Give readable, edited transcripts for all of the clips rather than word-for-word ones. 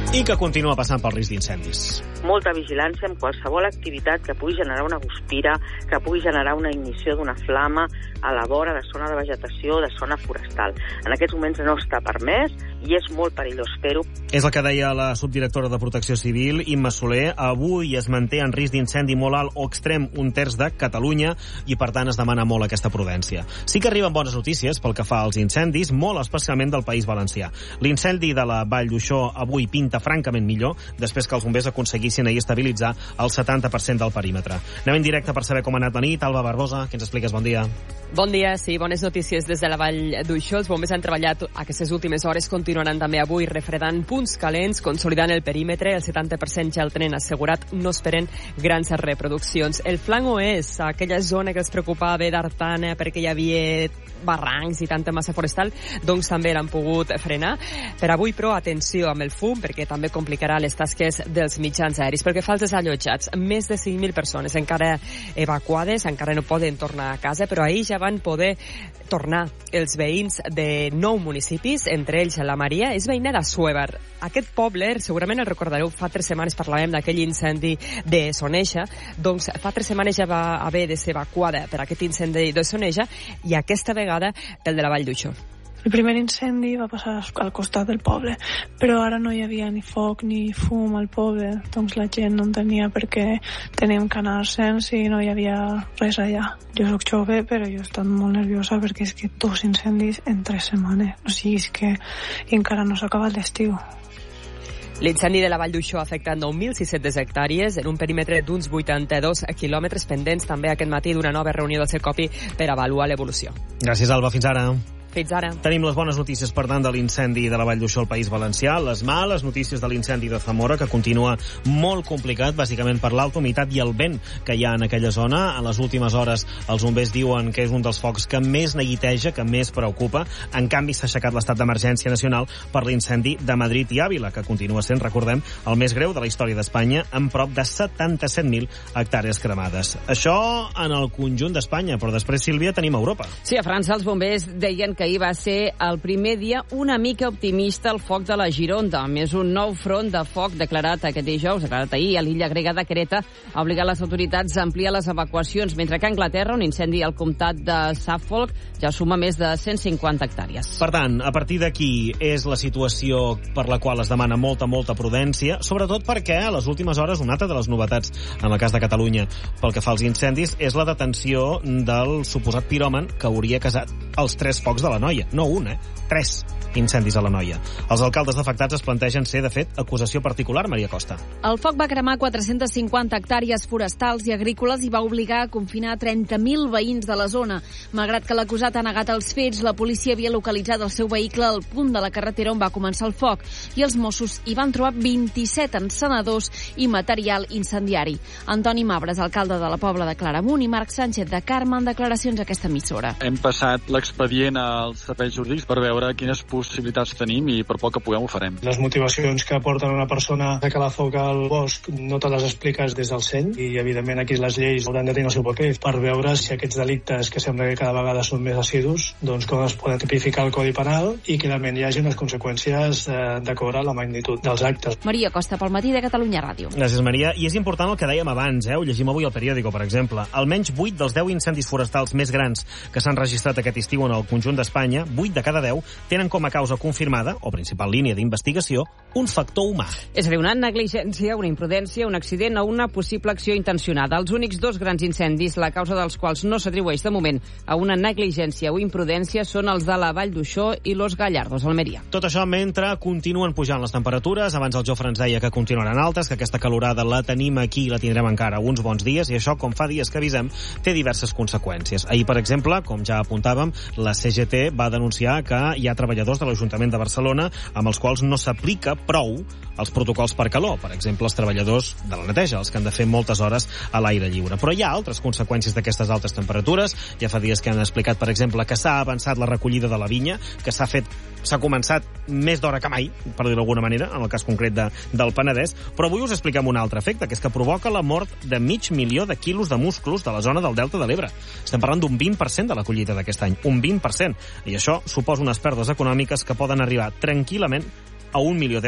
I que continua passant pel risc d'incendis. Molta vigilància amb qualsevol activitat que pugui generar una guspira, que pugui generar una ignició d'una flama a la vora de zona de vegetació, de zona forestal. En aquests moments no està permès i és molt perillós fer-ho. És el que deia la subdirectora de Protecció Civil, Imma Soler. Avui es manté en risc d'incendi molt alt o extrem un terç de Catalunya i, per tant, es demana molt aquesta prudència. Sí que arriben bones notícies pel que fa als incendis, molt especialment del País Valencià. L'incendi de la Vall d'Uixó avui pinta francament millor, després que els bombers aconseguissin ahir estabilitzar el 70% del perímetre. Anem en directe per saber com ha anat la nit. Alba Barbosa, què ens expliques? Bon dia. Bon dia, sí, bones notícies des de la Vall d'Uixó. Els bombers han treballat aquestes últimes hores, continuaran també avui refredant punts calents, consolidant el perímetre, el 70% ja el tenen assegurat, no esperen grans reproduccions. El flanc oest, aquella zona que els preocupava d'Artana perquè hi havia barrancs i tanta massa forestal, doncs també l'han pogut frenar. Per avui, però, atenció amb el fum, perquè també complicarà les tasques dels mitjans aeris. Perquè fa els desallotjats, més de 5.000 persones encara evacuades, encara no poden tornar a casa, però ahir ja van poder tornar els veïns de 9 municipis, entre ells la Maria, és veïna d'Assuévar. Aquest poble, segurament el recordareu, fa 3 setmanes parlàvem d'aquell incendi de Soneja, doncs fa 3 setmanes ja va haver de ser evacuada per aquest incendi de Soneja i aquesta vegada pel de la Vall d'Uixó. El primer incendi va passar al costat del poble, però ara no hi havia ni foc ni fum al poble, doncs la gent no entenia per què teníem que anar-se'n si no hi havia res allà. Jo soc jove, però jo he estat molt nerviosa perquè és que 2 incendis en 3 setmanes, o sigui, és que encara no s'ha acabat l'estiu. L'incendi de la Vall d'Uixó ha afectat 9.600 hectàrees en un perímetre d'uns 82 quilòmetres, pendents també aquest matí d'una nova reunió del CECOPI per avaluar l'evolució. Gràcies, Alba. Fins ara. Fins ara. Tenim les bones notícies, per tant, de l'incendi de la Vall d'Uixó al País Valencià, les males notícies de l'incendi de Zamora, que continua molt complicat, bàsicament per l'alta humitat i el vent que hi ha en aquella zona. En les últimes hores els bombers diuen que és un dels focs que més neguiteja, que més preocupa. En canvi, s'ha aixecat l'estat d'emergència nacional per l'incendi de Madrid i Àvila, que continua sent, recordem, el més greu de la història d'Espanya, amb prop de 77.000 hectàrees cremades. Això en el conjunt d'Espanya, però després, Sílvia, tenim Europa. Sí, a França els bombers deien que ahir va ser el primer dia una mica optimista el foc de la Gironda. Més un nou front de foc declarat aquest dijous, declarat ahir a l'illa grega de Creta, ha obligat les autoritats a ampliar les evacuacions, mentre que a Anglaterra un incendi al comtat de Suffolk ja suma més de 150 hectàrees. Per tant, a partir d'aquí és la situació per la qual es demana molta prudència, sobretot perquè a les últimes hores una altra de les novetats en el cas de Catalunya pel que fa als incendis és la detenció del suposat piròman que hauria causat els 3 focs de la Noia. No un, 3 incendis a la Noia. Els alcaldes afectats es plantegen ser, de fet, acusació particular, Maria Costa. El foc va cremar 450 hectàrees forestals i agrícoles i va obligar a confinar 30.000 veïns de la zona. Malgrat que l'acusat ha negat els fets, la policia havia localitzat el seu vehicle al punt de la carretera on va començar el foc i els Mossos hi van trobar 27 encenedors i material incendiari. Antoni Mabres, alcalde de la Pobla de Claramunt, i Marc Sánchez de Carme en declaracions a aquesta emissora. Hem passat l'expedient als serveis jurídics per veure quines possibilitats tenim i per poc que puguem ho farem. Les motivacions que porten una persona a calar foc al bosc no te les expliques des del seny i evidentment aquí les lleis hauran de tenir el seu paper per veure si aquests delictes que sembla que cada vegada són més assidus, doncs com es poden tipificar el Codi Penal i que realment hi hagi unes conseqüències d'acord a la magnitud dels actes. Maria Costa, pel Matí de Catalunya Ràdio. Gràcies, Maria. I és important el que dèiem abans, ho llegim avui al periòdico, per exemple. Almenys 8 dels 10 incendis forestals més grans que s'han registrat aquest estiu en el conjunt d'Espanya, 8 de cada 10, tenen com a causa confirmada, o principal línia d'investigació, un factor humà. És a dir, una negligència, una imprudència, un accident o una possible acció intencionada. Els únics 2 grans incendis, la causa dels quals no s'atribueix de moment a una negligència o imprudència, són els de la Vall d'Uixó i Los Gallardos, Almeria. Tot això mentre continuen pujant les temperatures. Abans el Jofre ens deia que continuaran altes, que aquesta calorada la tenim aquí i la tindrem encara uns bons dies, i això, com fa dies que avisem, té diverses conseqüències. Ahir, per exemple, com ja apuntàvem, la CGT va denunciar que hi ha treballadors de l'Ajuntament de Barcelona amb els quals no s'aplica prou els protocols per calor. Per exemple, els treballadors de la neteja, els que han de fer moltes hores a l'aire lliure. Però hi ha altres conseqüències d'aquestes altes temperatures. Ja fa dies que han explicat, per exemple, que s'ha avançat la recollida de la vinya, que s'ha començat més d'hora que mai, per dir-ho d'alguna manera, en el cas concret del Penedès, però avui us expliquem un altre efecte, que és que provoca la mort de 500.000 de quilos de musclos de la zona del Delta de l'Ebre. Estem parlant d'un 20% de la collita d'aquest any, un 20%, i això suposa unes pèrdues econòmiques que poden arribar tranquil·lament a 1 milió d'euros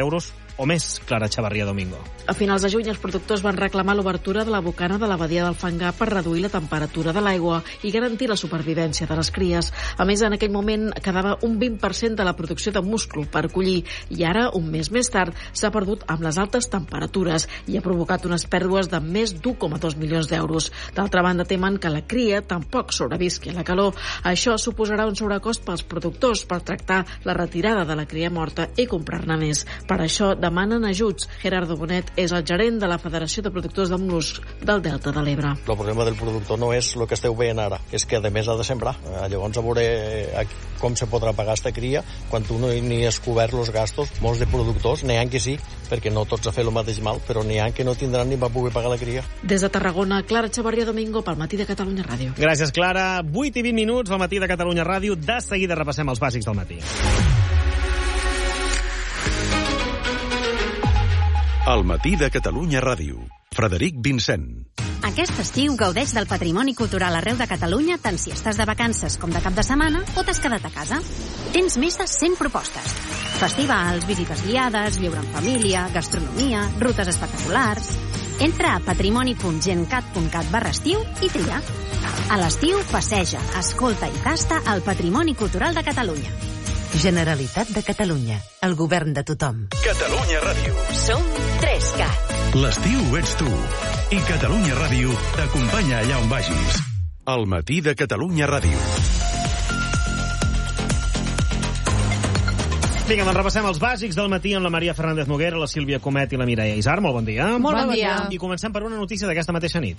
o més, Clara Chavarria Domingo. A finals de juny, els productors van reclamar l'obertura de la bocana de la badia del Fangar per reduir la temperatura de l'aigua i garantir la supervivència de les cries. A més, en aquell moment quedava un 20% de la producció de musclo per collir i ara, un mes més tard, s'ha perdut amb les altes temperatures i ha provocat unes pèrdues de més d'1,2 milions d'euros. D'altra banda, temen que la cria tampoc sobrevisqui a la calor. Això suposarà un sobrecost pels productors per tractar la retirada de la cria morta i comprar-ne més. Per això demanen ajuts. Gerardo Bonet és el gerent de la Federació de Productors de Mol·luscs del Delta de l'Ebre. El problema del productor no és el que esteu veient ara, és que a més ha de sembrar. Llavors a veure com se podrà pagar esta cria quan tu no ni has cobert els gastos. Molts de productors, n'hi ha que sí, perquè no tots a fer el mateix mal, però n'hi ha que no tindran ni va poder pagar la cria. Des de Tarragona, Clara Chavarria Domingo pel Matí de Catalunya Ràdio. Gràcies, Clara. 8 i 20 minuts al Matí de Catalunya Ràdio. De seguida repassem els bàsics del matí. Al Matí de Catalunya Ràdio. Frederic Vincent. Aquest estiu gaudeix del patrimoni cultural arreu de Catalunya, tant si estàs de vacances com de cap de setmana o t'has quedat a casa. Tens més de 100 propostes. Festivals, visites guiades, lleure en família, gastronomia, rutes espectaculars. Entra a patrimoni.gencat.cat/estiu i tria. A l'estiu, passeja, escolta i tasta el patrimoni cultural de Catalunya. Generalitat de Catalunya, el govern de tothom. Catalunya Ràdio. Som 3CAT. L'estiu ets tu. I Catalunya Ràdio t'acompanya allà on vagis. Al Matí de Catalunya Ràdio. Vinga, doncs repassem els bàsics del matí amb la Maria Fernández Noguera, la Sílvia Comet i la Mireia Isar. Molt bon dia. Molt bon dia. I comencem per una notícia d'aquesta mateixa nit.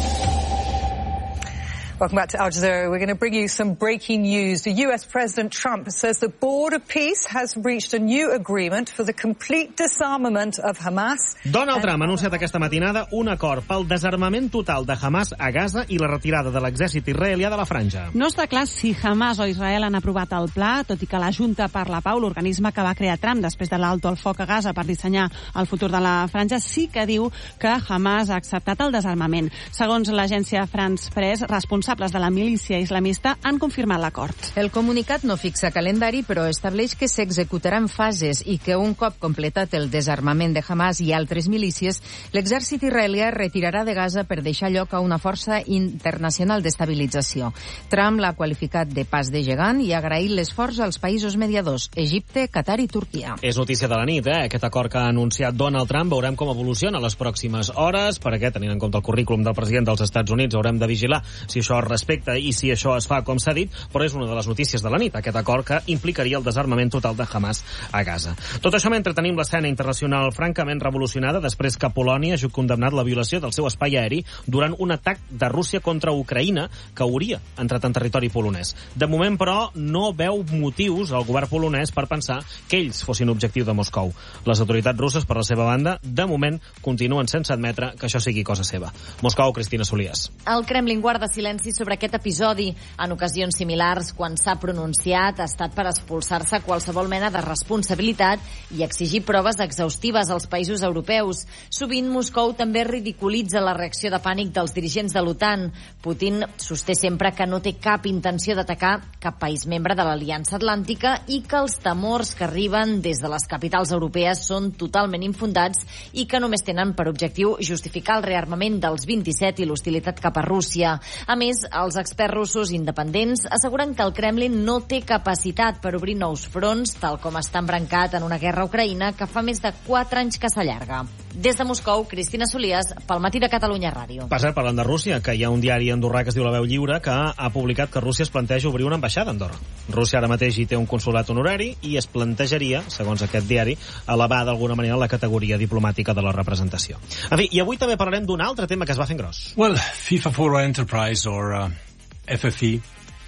Welcome back to Al Jazeera. We're going to bring you some breaking news. The US President Trump says the Board of Peace has reached a new agreement for the complete disarmament of Hamas. Donald Trump ha anunciat aquesta matinada un acord pel desarmament total de Hamas a Gaza i la retirada de l'exèrcit israelià de la franja. No està clar si Hamas o Israel han aprovat el pla, tot i que la Junta per la Pau, l'organisme que va crear Trump després de l'alto al foc a Gaza per dissenyar el futur de la franja, sí que diu que Hamas ha acceptat el desarmament. Segons l'agència France Press, responsables de la milícia islamista han confirmat l'acord. El comunicat no fixa calendari, però estableix que s'executarà en fases i que un cop completat el desarmament de Hamas i altres milícies, l'exèrcit israelià retirarà de Gaza per deixar lloc a una força internacional d'estabilització. Trump l'ha qualificat de pas de gegant i ha agraït l'esforç als països mediadors, Egipte, Qatar i Turquia. És notícia de la nit, aquest acord que ha anunciat Donald Trump. Veurem com evoluciona les pròximes hores, perquè tenint en compte el currículum del president dels Estats Units haurem de vigilar si això es respecta i si això es fa com s'ha dit, però és una de les notícies de la nit, aquest acord que implicaria el desarmament total de Hamas a Gaza. Tot això mentre tenim l'escena internacional francament revolucionada després que Polònia hagi condemnat la violació del seu espai aeri durant un atac de Rússia contra Ucraïna que hauria entrat en territori polonès. De moment, però, no veu motius al govern polonès per pensar que ells fossin objectiu de Moscou. Les autoritats russes, per la seva banda, de moment continuen sense admetre que això sigui cosa seva. Moscou, Cristina Solias. El Kremlin guarda silenci sobre aquest episodi. En ocasions similars, quan s'ha pronunciat, ha estat per expulsar-se qualsevol mena de responsabilitat i exigir proves exhaustives als països europeus. Sovint, Moscou també ridiculitza la reacció de pànic dels dirigents de l'OTAN. Putin sosté sempre que no té cap intenció d'atacar cap país membre de l'Aliança Atlàntica i que els temors que arriben des de les capitals europees són totalment infundats i que només tenen per objectiu justificar el rearmament dels 27 i l'hostilitat cap a Rússia. A més, els experts russos independents asseguren que el Kremlin no té capacitat per obrir nous fronts, tal com està embrancat en una guerra a Ucraïna que fa més de 4 anys que s'allarga. Des de Moscou, Cristina Solias, pel Matí de Catalunya Ràdio. Per cert, parlant de Rússia, que hi ha un diari andorrà que es diu La Veu Lliure que ha publicat que Rússia es planteja obrir una ambaixada a Andorra. Rússia ara mateix hi té un consolat honorari i es plantejaria, segons aquest diari, elevar d'alguna manera la categoria diplomàtica de la representació. En fi, i avui també parlarem d'un altre tema que es va fent gros. Well, FIFA for Enterprise, or FFE,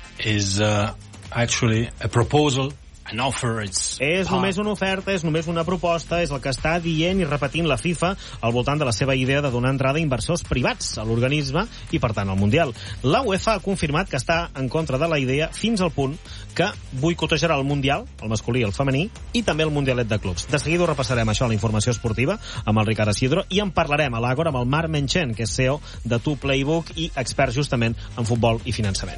is actually a proposal. És només una oferta, és només una proposta, és el que està dient i repetint la FIFA al voltant de la seva idea de donar entrada a inversors privats a l'organisme i, per tant, al Mundial. La UEFA ha confirmat que està en contra de la idea fins al punt que boicotejarà el Mundial, el masculí i el femení, i també el Mundialet de clubs. De seguida ho repassarem, això, a la informació esportiva, amb el Ricard Isidro, i en parlarem a l'Àgora amb el Marc Menchen, que és CEO de 2Playbook i expert justament en futbol i finançament.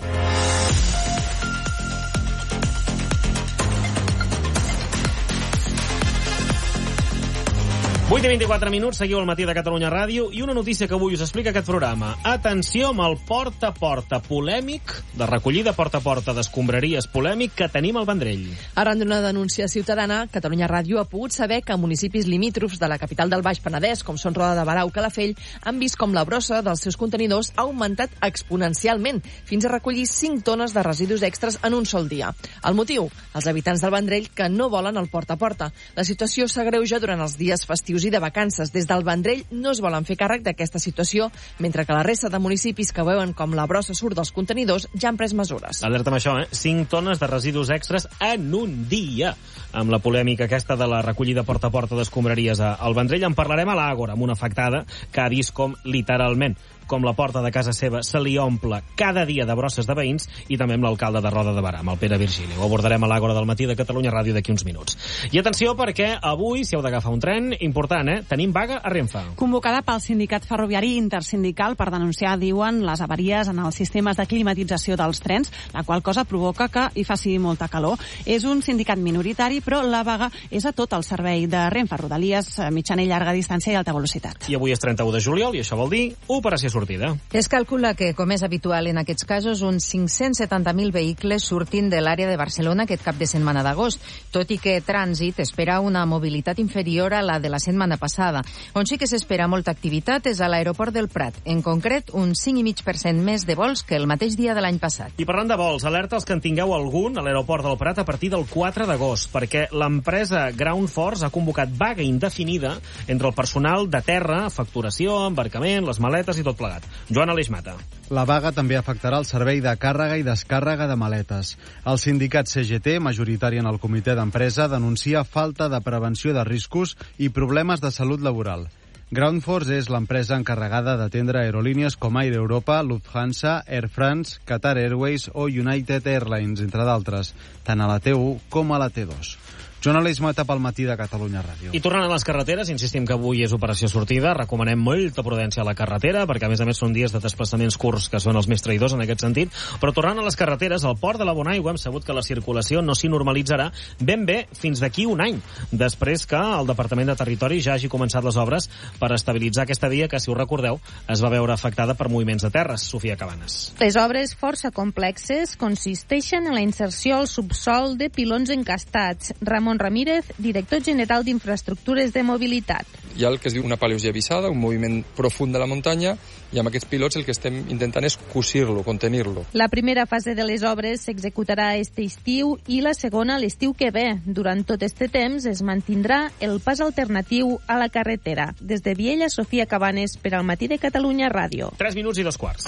8:24, seguiu al Matí de Catalunya Ràdio i una notícia que avui us explica aquest programa. Atenció amb el porta a porta polèmic, de recollida porta a porta d'escombraries polèmic que tenim al Vendrell. Arran d'una denúncia ciutadana, Catalunya Ràdio ha pogut saber que municipis limítrofs de la capital del Baix Penedès, com són Roda de Berà o Calafell, han vist com la brossa dels seus contenidors ha augmentat exponencialment, fins a recollir 5 tones de residus extres en un sol dia. El motiu? Els habitants del Vendrell que no volen el porta a porta. La situació s'agreuja durant els dies festius i de vacances. Des del Vendrell no es volen fer càrrec d'aquesta situació, mentre que la resta de municipis que veuen com la brossa surt dels contenidors ja han pres mesures. Alerta amb això, 5 tones de residus extres en un dia. Amb la polèmica aquesta de la recollida porta a porta d'escombraries al Vendrell en parlarem a l'Àgora, amb una afectada que ha vist com, literalment, com la porta de casa seva se li omple cada dia de brosses de veïns, i també amb l'alcalde de Roda de Berà, amb el Pere Virgili. Ho abordarem a l'Àgora del Matí de Catalunya Ràdio d'aquí uns minuts. I atenció, perquè avui, si heu d'agafar un tren, important, tenim vaga a Renfe. Convocada pel Sindicat Ferroviari Intersindical per denunciar, diuen, les avaries en els sistemes de climatització dels trens, la qual cosa provoca que hi faci molta calor. És un sindicat minoritari, però la vaga és a tot el servei de Renfe, Rodalies, mitjana i llarga distància i alta velocitat. I avui és 31 de juliol, i això vol dir operació sortida. Es calcula que, com és habitual en aquests casos, uns 570.000 vehicles surtin de l'àrea de Barcelona aquest cap de setmana d'agost, tot i que Trànsit espera una mobilitat inferior a la de la setmana passada. On sí que s'espera molta activitat és a l'aeroport del Prat, en concret un 5,5% més de vols que el mateix dia de l'any passat. I parlant de vols, alerta els que en tingueu algun a l'aeroport del Prat a partir del 4 d'agost, perquè l'empresa Ground Force ha convocat vaga indefinida entre el personal de terra, facturació, embarcament, les maletes i tot plegat. Joan Aleix Mata. La vaga també afectarà el servei de càrrega i descàrrega de maletes. El sindicat CGT, majoritari en el comitè d'empresa, denuncia falta de prevenció de riscos i problemes de salut laboral. Ground Force és l'empresa encarregada d'atendre aerolínies com Air Europa, Lufthansa, Air France, Qatar Airways o United Airlines, entre d'altres, tant a la T1 com a la T2. Joan Aleix Mata pel Matí de Catalunya Ràdio. I tornant a les carreteres, insistim que avui és operació sortida, recomanem molta prudència a la carretera, perquè a més són dies de desplaçaments curts que són els més traïdors en aquest sentit, però tornant a les carreteres, al port de la Bonaigua hem sabut que la circulació no s'hi normalitzarà ben bé fins d'aquí un any, després que el Departament de Territori ja hagi començat les obres per estabilitzar aquesta via que, si us recordeu, es va veure afectada per moviments de terres. Sofia Cabanes. Les obres força complexes consisteixen en la inserció al subsol de pilons encastats. Ramon Ramírez, director general d'Infraestructures de Mobilitat. Hi ha el que es diu una paleosia vissada, un moviment profund de la muntanya, i amb aquests pilots el que estem intentant és cosir-lo, contenir-lo. La primera fase de les obres s'executarà este estiu i la segona l'estiu que ve. Durant tot este temps es mantindrà el pas alternatiu a la carretera. Des de Viella, Sofia Cabanes, per al Matí de Catalunya Ràdio. 3 minuts i 2:15.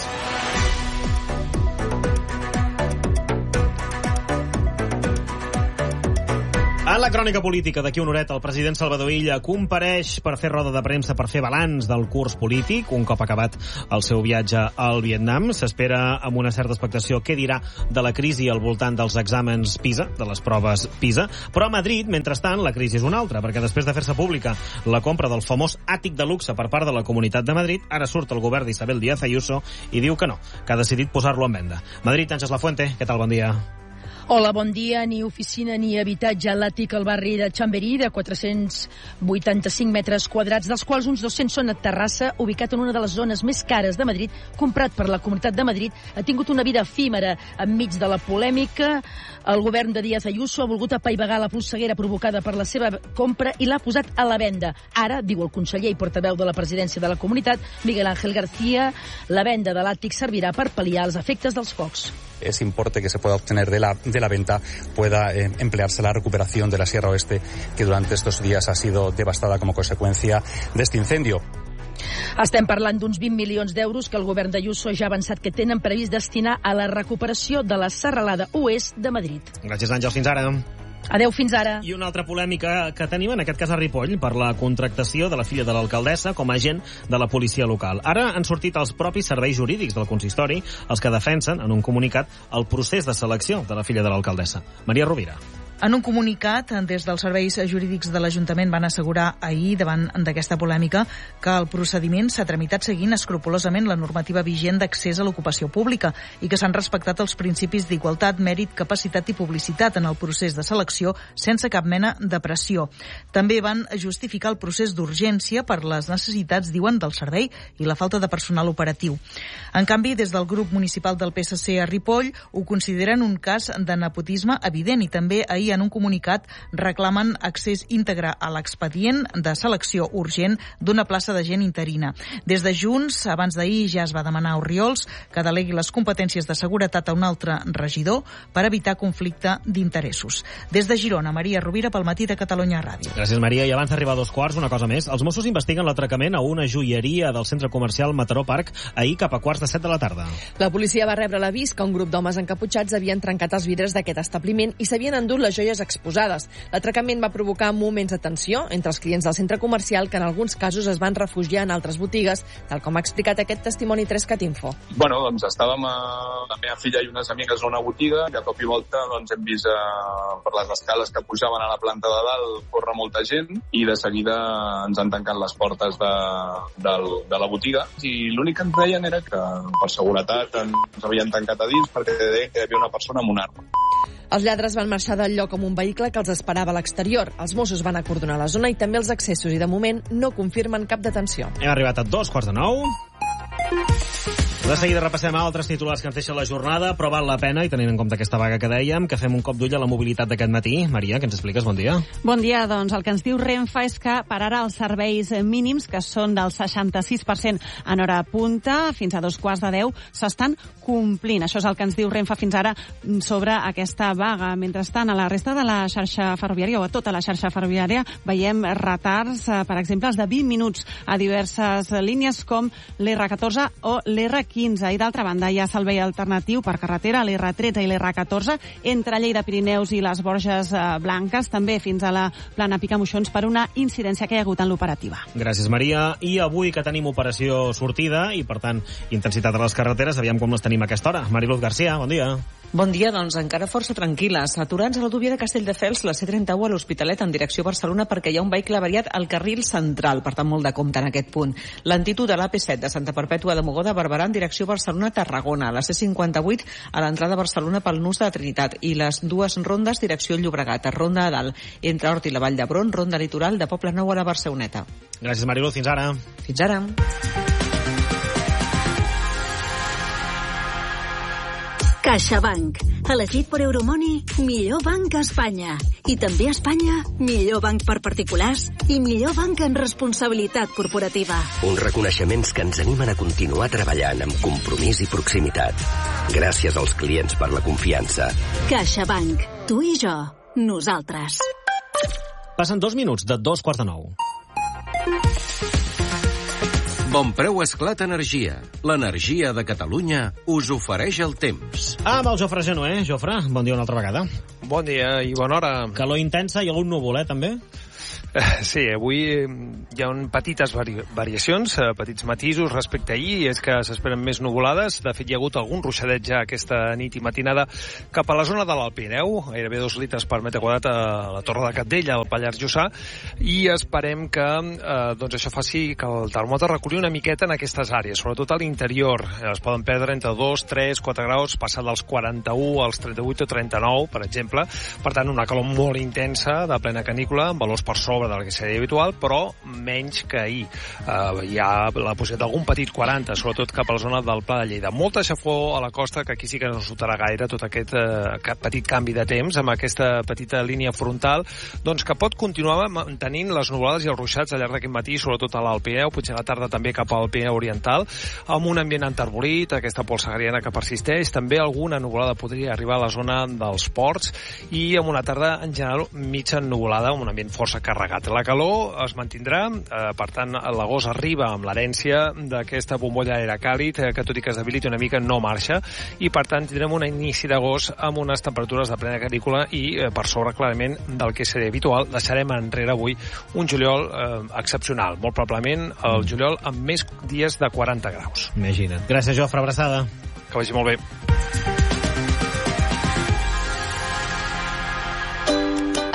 A la crònica política d'aquí una horeta, el president Salvador Illa compareix per fer roda de premsa, per fer balanç del curs polític, un cop acabat el seu viatge al Vietnam. S'espera amb una certa expectació què dirà de la crisi al voltant dels exàmens PISA, de les proves PISA, però a Madrid, mentrestant, la crisi és una altra, perquè després de fer-se pública la compra del famós àtic de luxe per part de la Comunitat de Madrid, ara surt el govern d'Isabel Díaz Ayuso i diu que no, que ha decidit posar-lo en venda. Madrid, Àngels Lafuente, què tal, bon dia? Hola, bon dia. Ni oficina ni habitatge a l'àtic al barri de Chamberí, de 485 metres quadrats, dels quals uns 200 són a Terrassa, ubicat en una de les zones més cares de Madrid, comprat per la Comunitat de Madrid, ha tingut una vida efímera. Enmig de la polèmica, el govern de Díaz Ayuso ha volgut apaivagar la polseguera provocada per la seva compra i l'ha posat a la venda. Ara, diu el conseller i portaveu de la presidència de la Comunitat, Miguel Ángel García, la venda de l'àtic servirà per pal·liar els efectes dels focs. Ese importe que se pueda obtener de la venta pueda emplearse en la recuperación de la Sierra Oeste, que durante estos días ha sido devastada como consecuencia de este incendio. Estem parlant d'uns 20 milions d'euros que el govern d'Ayuso ja ha avançat que tenen previst destinar a la recuperació de la serralada oest de Madrid. Gràcies, Àngels. Fins ara. Adeu, fins ara. I una altra polèmica que tenim, en aquest cas a Ripoll, per la contractació de la filla de l'alcaldessa com a agent de la policia local. Ara han sortit els propis serveis jurídics del consistori els que defensen, en un comunicat, el procés de selecció de la filla de l'alcaldessa. Maria Rovira. En un comunicat, des dels serveis jurídics de l'Ajuntament van assegurar ahir, davant d'aquesta polèmica, que el procediment s'ha tramitat seguint escrupolosament la normativa vigent d'accés a l'ocupació pública i que s'han respectat els principis d'igualtat, mèrit, capacitat i publicitat en el procés de selecció sense cap mena de pressió. També van justificar el procés d'urgència per les necessitats, diuen, del servei i la falta de personal operatiu. En canvi, des del grup municipal del PSC a Ripoll ho consideren un cas de nepotisme evident i també ahir en un comunicat reclamen accés íntegre a l'expedient de selecció urgent d'una plaça de gent interina. Des de Junts, abans d'ahir ja es va demanar a Orriols que delegui les competències de seguretat a un altre regidor per evitar conflicte d'interessos. Des de Girona, Maria Rovira pel Matí de Catalunya Ràdio. Gràcies, Maria. I abans d'arribar a 2:15, una cosa més. Els Mossos investiguen l'atracament a una joieria del centre comercial Mataró Park ahir cap a 6:45 de la tarda. La policia va rebre l'avís que un grup d'homes encaputxats havien trencat els vidres d'aquest establiment i s'havien endut les joies exposades. L'atracament va provocar moments de tensió entre els clients del centre comercial que en alguns casos es van refugiar en altres botigues, tal com ha explicat aquest testimoni 3cat Info. Bueno, doncs estàvem la meva filla i unes amigues a una botiga i a cop i volta doncs, hem vist per les escales que pujaven a la planta de dalt córrer molta gent i de seguida ens han tancat les portes de la botiga i l'únic que ens deien era que per seguretat ens havien tancat a dins perquè deien que hi havia una persona amb una arma. Els lladres van marxar del lloc amb un vehicle que els esperava a l'exterior. Els Mossos van acordonar la zona i també els accessos i de moment no confirmen cap detenció. Hem arribat a 2:45. De seguida repassem altres titulars que ens deixa la jornada, però val la pena, i tenint en compte aquesta vaga que dèiem, que fem un cop d'ull a la mobilitat d'aquest matí. Maria, què ens expliques? Bon dia. Bon dia. Doncs el que ens diu Renfe és que per ara els serveis mínims, que són del 66% en hora punta, fins a 9:15, s'estan complint. Això és el que ens diu Renfe fins ara sobre aquesta vaga. Mentrestant, a la resta de la xarxa ferroviària, o a tota la xarxa ferroviària, veiem retards, per exemple, de 20 minuts a diverses línies com l'R14 o l'R15. I d'altra banda, hi ha servei alternatiu per carretera, l'R13 i l'R14, entre Lleida, Pirineus i les Borges Blanques, també fins a la plana Picamoixons per una incidència que hi ha hagut en l'operativa. Gràcies, Maria. I avui que tenim operació sortida i, per tant, intensitat a les carreteres, aviam com les tenim a aquesta hora. Mariluz García, bon dia. Bon dia, doncs encara força tranquil·les. Aturats a l'autovia de Castelldefels, la C31 a l'Hospitalet en direcció a Barcelona perquè hi ha un vehicle avariat al carril central, per tant molt de compte en aquest punt. Lentitud a l'AP7 de Santa Perpètua de Mogoda a Barberà en direcció Barcelona-Tarragona, la C58 a l'entrada a Barcelona pel nus de la Trinitat i les dues rondes direcció Llobregat, a Ronda a Dalt, entre Hort i la Vall d'Hebron, ronda litoral de Poblenou a la Barceloneta. Gràcies, Mariluz. Fins ara. Fins ara. CaixaBank. Elegit per Euromoney, millor banc a Espanya. I també a Espanya, millor banc per particulars i millor banc en responsabilitat corporativa. Uns reconeixements que ens animen a continuar treballant amb compromís i proximitat. Gràcies als clients per la confiança. CaixaBank. Tu i jo. Nosaltres. Passen 2 minuts de 2:15. Bon preu Esclat Energia. L'energia de Catalunya us ofereix el temps. Amb el Jofre Genuer. Jofre, bon dia una altra vegada. Bon dia i bona hora. Calor intensa i algun núvol, també? Sí, avui hi ha petites variacions, petits matisos respecte a ahir, i és que s'esperen més nuvolades. De fet, hi ha hagut algun ruixadet ja aquesta nit i matinada cap a la zona de l'Alt Pirineu, gairebé 2 litres per metre quadrat a la Torre de Cabdella, al Pallars Jussà, i esperem que doncs això faci que el termòmetre reculli una miqueta en aquestes àrees, sobretot a l'interior. Es poden perdre entre 2, 3, 4 graus, passar dels 41 als 38 o 39, per exemple. Per tant, una calor molt intensa, de plena canícula, amb valors per sobre del que seria habitual, però menys que ahir. Hi ha la possibilitat d'algun petit 40, sobretot cap a la zona del Pla de Lleida. Molta xafó a la costa, que aquí sí que no notarà gaire tot aquest petit canvi de temps, amb aquesta petita línia frontal, doncs que pot continuar mantenint les nuvolades i els ruixats al llarg d'aquest matí, sobretot a l'Alt Pirineu, potser a la tarda també cap al Pirineu Oriental, amb un ambient enterbolit, aquesta pols sagriana que persisteix, també alguna nuvolada podria arribar a la zona dels ports, i amb una tarda en general mitja nuvolada, amb un ambient força carregat. La calor es mantindrà, per tant, l'agost arriba amb l'herència d'aquesta bombolla d'aire càlid, que tot i que es debiliti una mica no marxa, i per tant tindrem un inici d'agost amb unes temperatures de plena canícula i per sobre clarament del que seria habitual. Deixarem enrere avui un juliol excepcional, molt probablement el juliol amb més dies de 40 graus. Imagina't. Gràcies, Jofre, abraçada. Que vagi molt bé.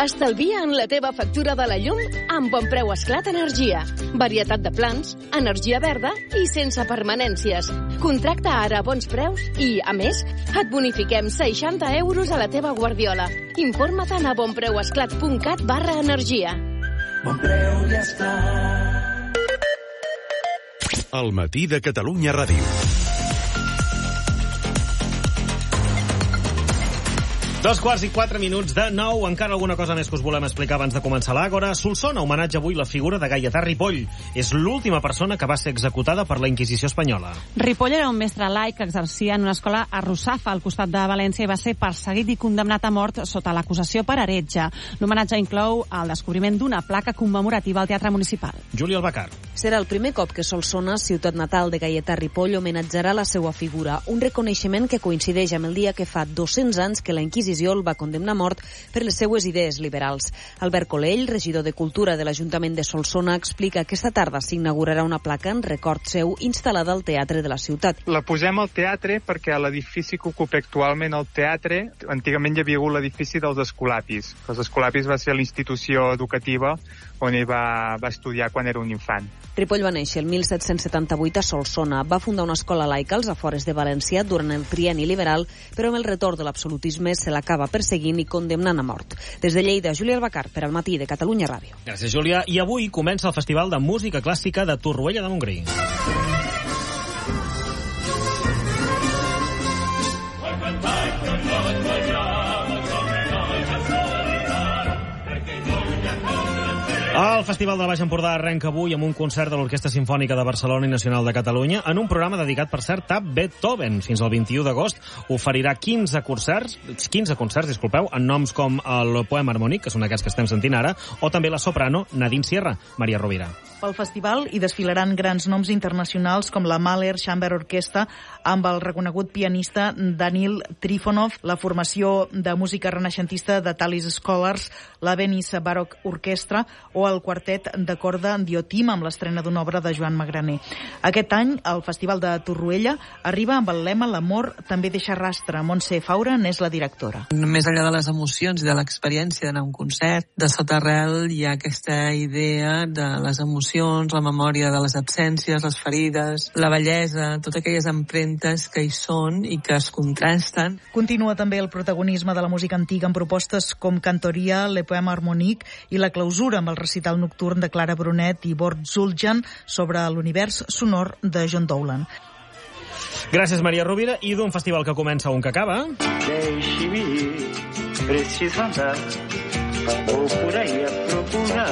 Estalvia en la teva factura de la llum amb Bon Preu Esclat Energia. Varietat de plans, energia verda i sense permanències. Contracta ara a bons preus i, a més, et bonifiquem 60 euros a la teva guardiola. Informa't a bonpreuesclat.cat/energia. Bon preu i esclat. El matí de Catalunya Ràdio. 2:04 de 9. Encara alguna cosa més que us volem explicar abans de començar l'Àgora. Solsona homenatge avui la figura de Gaietà Ripoll. És l'última persona que va ser executada per la Inquisició espanyola. Ripoll era un mestre laic que exercia en una escola a Russafa, al costat de València, i va ser perseguit i condemnat a mort sota l'acusació per heretge. L'homenatge inclou el descobriment d'una placa commemorativa al Teatre Municipal. Júlia Albacar. Serà el primer cop que Solsona, ciutat natal de Gaietà Ripoll, homenatjarà la seva figura. Un reconeixement que coincideix amb el dia que fa 200 anys que la Inquisició el va condemnar a mort per les seues idees liberals. Albert Colell, regidor de Cultura de l'Ajuntament de Solsona, explica que aquesta tarda s'inaugurarà una placa en record seu instal·lada al teatre de la ciutat. La posem al teatre perquè a l'edifici que ocupa actualment el teatre, antigament hi havia hagut l'edifici dels Escolapis. Els Escolapis va ser la institució educativa on ell va estudiar quan era un infant. Ripoll va néixer el 1778 a Solsona. Va fundar una escola laica als afores de València durant el trienni liberal, però amb el retorn de l'absolutisme se l'acaba perseguint i condemnant a mort. Des de Lleida, Júlia Albacar, per al matí de Catalunya Ràdio. Gràcies, Júlia. I avui comença el Festival de Música Clàssica de Torroella de Montgrí. El Festival del Baix Empordà arrenca avui amb un concert de l'Orquestra Simfònica de Barcelona i Nacional de Catalunya en un programa dedicat, per cert, a Beethoven. Fins al 21 d'agost oferirà 15 concerts, en noms com el Poema Harmònic, que són aquests que estem sentint ara, o també la soprano Nadine Sierra. Maria Rovira. Pel festival hi desfilaran grans noms internacionals com la Mahler Chamber Orquestra amb el reconegut pianista Danil Trifonov, la formació de música renaixentista de Talis Scholars, la Venice Baroque Orquestra o el quartet de corda Diotim amb l'estrena d'una obra de Joan Magraner. Aquest any, el Festival de Torroella arriba amb el lema L'amor també deixa rastre. Montse Faura n'és la directora. Més enllà de les emocions i de l'experiència d'anar a un concert, de sota arrel hi ha aquesta idea de les emocions, la memòria de les absències, les ferides, la bellesa, totes aquelles empremtes que hi són i que es contrasten. Continua també el protagonisme de la música antiga amb propostes com Cantoria, Le Poema Harmonique i la clausura amb el recital nocturn de Clara Brunet i Bort Zuljan sobre l'univers sonor de John Dowland. Gràcies, Maria Rovira. I d'un festival que comença un que acaba... Deixi-me ir, preciso andar, vou por aí a procurar,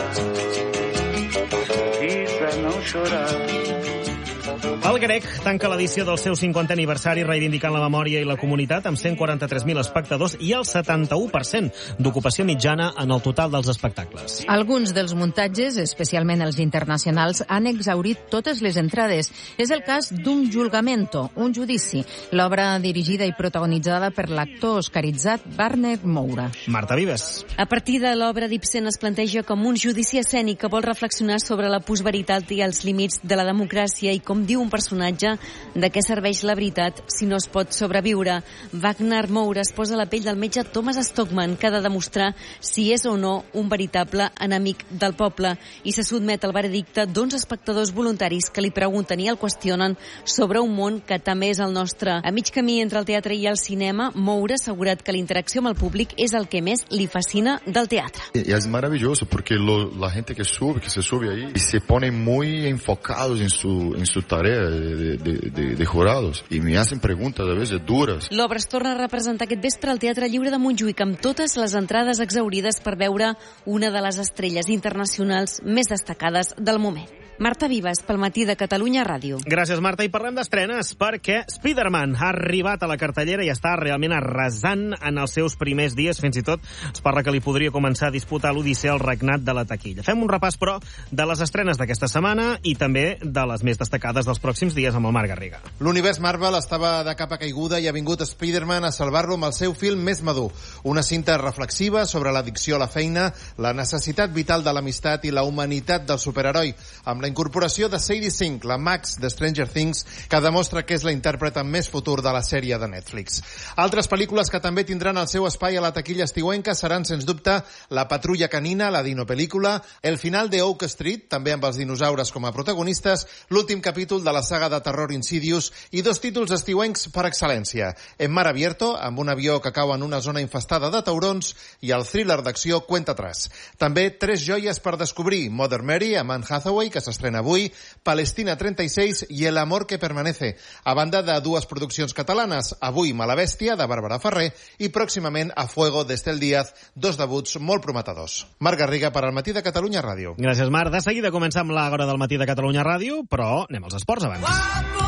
sorrir pra não chorar. El Grec tanca l'edició del seu 50è aniversari reivindicant la memòria i la comunitat amb 143.000 espectadors i el 71% d'ocupació mitjana en el total dels espectacles. Alguns dels muntatges, especialment els internacionals, han exhaurit totes les entrades. És el cas d'Un Julgamento, un judici, l'obra dirigida i protagonitzada per l'actor oscaritzat Warner Moura. Marta Vives. A partir de l'obra d'Ibsen es planteja com un judici escènic que vol reflexionar sobre la postveritat i els límits de la democràcia i, com diu un personatge, de què serveix la veritat si no es pot sobreviure. Wagner Moura es posa a la pell del metge Thomas Stockman, que ha de demostrar si és o no un veritable enemic del poble, i se sotmet al veredicte d'11 espectadors voluntaris que li pregunten i el qüestionen sobre un món que també és el nostre. A mig camí entre el teatre i el cinema, Moura ha assegurat que la interacció amb el públic és el que més li fascina del teatre. Y es maravilloso porque la gente que se sube ahí y se ponen muy enfocados en su tarea de jurados y me hacen preguntas a veces duras. L'obra es torna a representar aquest vespre al Teatre Lliure de Montjuïc amb totes les entrades exhaurides per veure una de les estrelles internacionals més destacades del moment. Marta Vives, pel matí de Catalunya Ràdio. Gràcies, Marta. I parlem d'estrenes perquè Spider-Man ha arribat a la cartellera i està realment arrasant en els seus primers dies. Fins i tot es parla que li podria començar a disputar l'Odissea al regnat de la taquilla. Fem un repàs, però, de les estrenes d'aquesta setmana i també de les més destacades dels pròxims dies amb el Marc Garriga. L'univers Marvel estava de capa caiguda i ha vingut Spider-Man a salvar-lo amb el seu film més madur. Una cinta reflexiva sobre l'addicció a la feina, la necessitat vital de l'amistat i la humanitat del superheroi, amb la la incorporació de Sadie Sink, la Max de Stranger Things, que demostra que és la intèrpreta més futur de la sèrie de Netflix. Altres pel·lícules que també tindran el seu espai a la taquilla estiuenca seran, sens dubte, La patrulla canina, la dinopel·lícula, El final de Oak Street, també amb els dinosaures com a protagonistes, l'últim capítol de la saga de terror Insidious i 2 títols estiuencs per excel·lència. En mar abierto, amb un avió que cau en una zona infestada de taurons, i el thriller d'acció Cuenta Atrás. També 3 joies per descobrir: Mother Mary, amb Anne Hathaway, que s'estrena avui, Palestina 36 i El amor que permanece, a banda de 2 produccions catalanes, avui Mala bèstia, de Bàrbara Ferrer, i pròximament A fuego, d'Estel Díaz, 2 debuts molt prometedors. Marc Garriga per al Matí de Catalunya Ràdio. Gràcies, Marc. De seguida comença amb l'Àgora del Matí de Catalunya Ràdio, però anem als esports abans.